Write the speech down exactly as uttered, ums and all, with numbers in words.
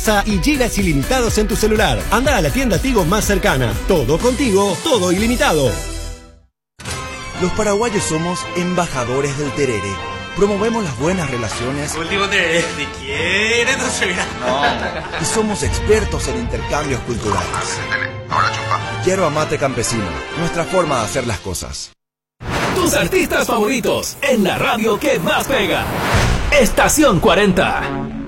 y gigas ilimitados en tu celular. Anda a la tienda Tigo más cercana. Todo contigo, todo ilimitado. Los paraguayos somos embajadores del tereré. Promovemos las buenas relaciones. Último tereré, ¿de quién es tu suegra? No. Y somos expertos en intercambios culturales. Ahora chupa. Yerba mate campesino, nuestra forma de hacer las cosas. Tus artistas favoritos en la radio que más pega. Estación cuarenta.